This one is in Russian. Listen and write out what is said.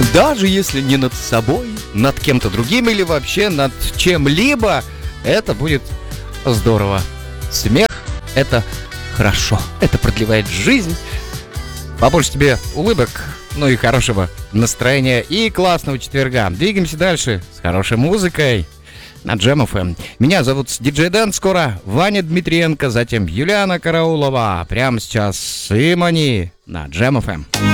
Даже если не над собой, над кем-то другим или вообще над чем-либо, это будет здорово. Смех — это хорошо. Это продлевает жизнь. Побольше тебе улыбок, ну и хорошего настроения и классного четверга. Двигаемся дальше с хорошей музыкой на Jam FM. Меня зовут Диджей Дэн. Скоро Ваня Дмитриенко, затем Юлиана Караулова. Прямо сейчас Симони на Jam FM.